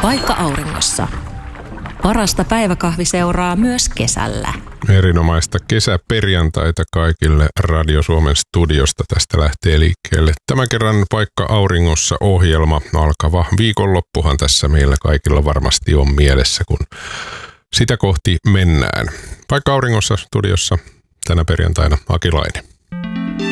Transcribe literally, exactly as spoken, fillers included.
Paikka Auringossa. Parasta päiväkahviseuraa myös kesällä. Erinomaista kesäperjantaita kaikille Radio Suomen studiosta. Tästä lähtee liikkeelle tämän kerran Paikka Auringossa -ohjelma. Alkava viikonloppuhan tässä meillä kaikilla varmasti on mielessä, kun sitä kohti mennään. Paikka Auringossa studiossa tänä perjantaina Aki Laine.